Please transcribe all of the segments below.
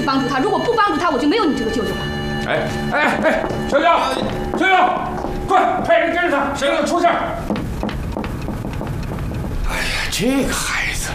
帮助他，如果不帮助他，我就没有你这个舅舅了。 哎，小舅，快派人跟着他，谁让他出事？哎呀，这个孩子。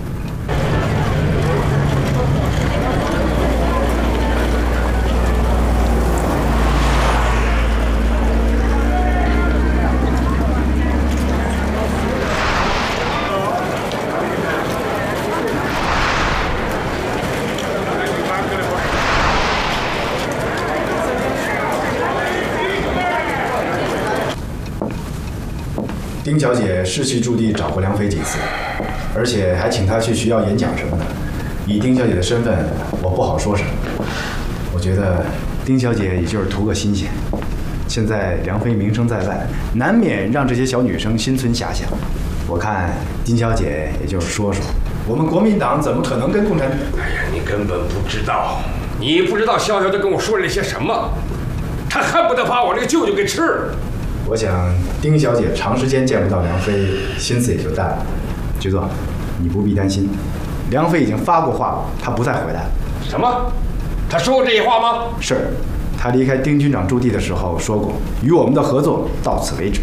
丁小姐是去驻地找过梁飞几次，而且还请她去学校演讲什么的。以丁小姐的身份，我不好说什么。我觉得丁小姐也就是图个新鲜。现在梁飞名声在外，难免让这些小女生心存遐想。我看丁小姐也就是说说，我们国民党怎么可能跟共产党？ 哎呀，你根本不知道，你不知道潇潇都跟我说了些什么，他恨不得把我这个舅舅给吃了。 我想丁小姐长时间见不到梁飞，心思也就淡了。局座，你不必担心，梁飞已经发过话了，他不再回来了。 什么？他说过这些话吗？ 是，他离开丁军长驻地的时候说过，与我们的合作到此为止。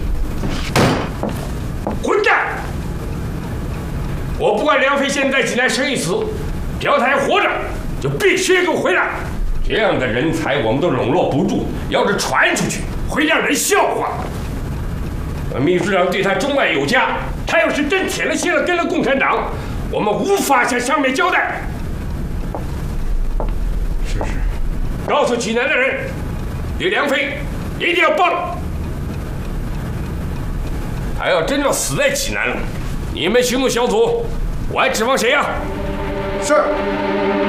混蛋！我不管梁飞现在济南生与死，只要他还活着，就必须给我回来。这样的人才我们都笼络不住，要是传出去，会让人笑话。秘书长对他钟爱有加，他要是真铁了心了跟了共产党，我们无法向上面交代。 是。 告诉济南的人，对梁飞一定要帮。他要真要死在济南了，你们行动小组，我还指望谁呀？ 是。